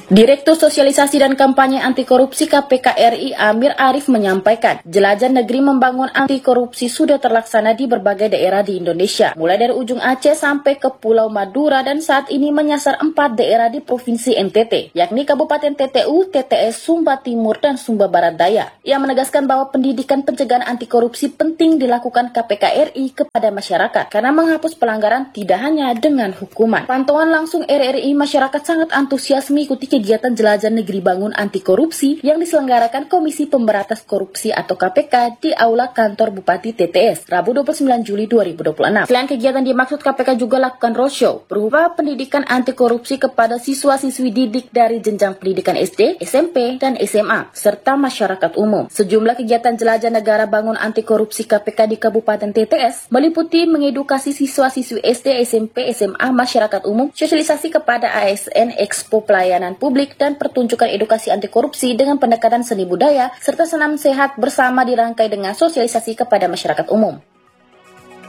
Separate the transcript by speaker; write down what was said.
Speaker 1: Direktur Sosialisasi dan Kampanye Anti Korupsi KPK RI Amir Arif menyampaikan, jelajah negeri membangun anti korupsi sudah terlaksana di berbagai daerah di Indonesia, mulai dari ujung Aceh sampai ke Pulau Madura dan saat ini menyasar 4 daerah di Provinsi NTT, yakni Kabupaten TTU, TTS, Sumba Timur, dan Sumba Barat Daya. Ia menegaskan bahwa pendidikan pencegahan anti korupsi penting dilakukan KPK RI kepada masyarakat, karena menghapus pelanggaran tidak hanya dengan hukuman. Pantauan langsung RRI, masyarakat sangat antusias mengikuti kegiatan jelajah negeri bangun anti korupsi yang diselenggarakan Komisi Pemberantasan Korupsi atau KPK di Aula Kantor Bupati TTS, Rabu 29 Juli 2026. Selain kegiatan dimaksud, KPK juga lakukan roadshow berupa pendidikan anti korupsi kepada siswa-siswi didik dari jenjang pendidikan SD, SMP, dan SMA, serta masyarakat umum. Sejumlah kegiatan jelajah negara bangun anti korupsi KPK di Kabupaten TTS meliputi mengedukasi siswa-siswi SD, SMP, SMA, masyarakat umum, sosialisasi kepada ASN, Expo Pelayanan Publik, dan pertunjukan edukasi anti korupsi dengan pendekatan seni budaya, serta senam sehat bersama dirangkai dengan sosialisasi kepada masyarakat umum.